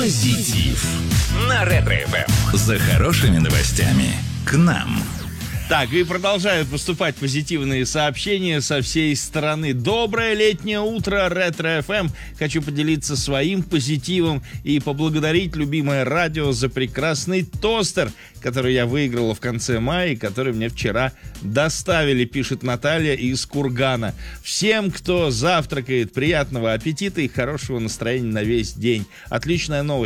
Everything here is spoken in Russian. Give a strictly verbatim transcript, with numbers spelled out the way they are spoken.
Позитив на Ретро-эф эм. За хорошими новостями к нам. Так, и продолжают поступать позитивные сообщения со всей страны. Доброе летнее утро, Ретро-эф эм. Хочу поделиться своим позитивом и поблагодарить любимое радио за прекрасный тостер, который я выиграла в конце мая и который мне вчера доставили, пишет Наталья из Кургана. Всем, кто завтракает, приятного аппетита и хорошего настроения на весь день. Отличная новость.